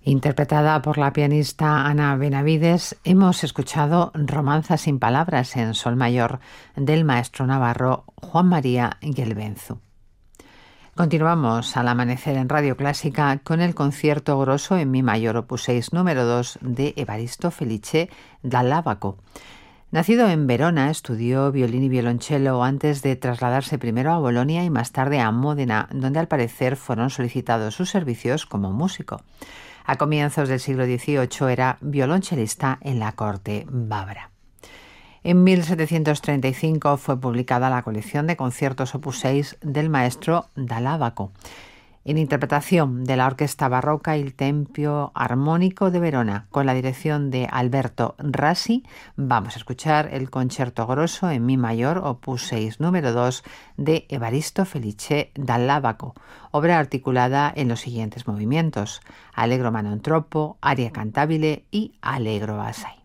Interpretada por la pianista Ana Benavides, hemos escuchado Romanza sin palabras en sol mayor del maestro navarro Juan María Gelbenzu. Continuamos al amanecer en Radio Clásica con el concierto grosso en mi mayor opus 6 número 2 de Evaristo Felice Dall'Abaco. Nacido en Verona, estudió violín y violonchelo antes de trasladarse primero a Bolonia y más tarde a Módena, donde al parecer fueron solicitados sus servicios como músico. A comienzos del siglo XVIII era violonchelista en la corte bávara. En 1735 fue publicada la colección de conciertos opus 6 del maestro Dall'Abaco, en interpretación de la Orquesta Barroca Il Tempio Armónico de Verona, con la dirección de Alberto Rassi. Vamos a escuchar el concierto grosso en mi mayor opus 6 número 2 de Evaristo Felice Dall'Abaco, obra articulada en los siguientes movimientos: Allegro manon troppo, aria cantabile y Allegro assai.